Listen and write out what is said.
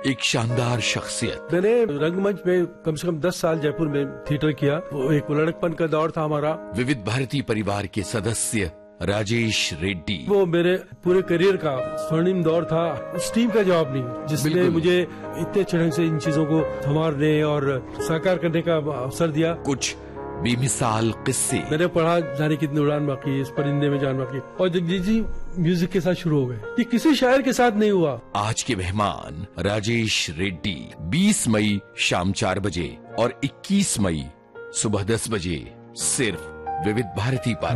एक शानदार शख्सियत। मैंने रंगमंच में कम से कम 10 साल जयपुर में थिएटर किया। वो एक लड़कपन का दौर था हमारा। विविध भारती परिवार के सदस्य राजेश रेड्डी। वो मेरे पूरे करियर का स्वर्णिम दौर था। उस टीम का जवाब नहीं जिसने मुझे इतने अच्छे ढंग से इन चीजों को संवारने और साकार करने का अवसर दिया। कुछ बेमिसाल किस्से। मैंने पढ़ा जाने कितनी उड़ान बाकी, इस परिंदे में जान बाकी, और जगजीत जी म्यूजिक के साथ शुरू हो गए। ये किसी शायर के साथ नहीं हुआ। आज के मेहमान राजेश रेड्डी 20 मई शाम 4 बजे और 21 मई सुबह 10 बजे सिर्फ विविध भारती पर।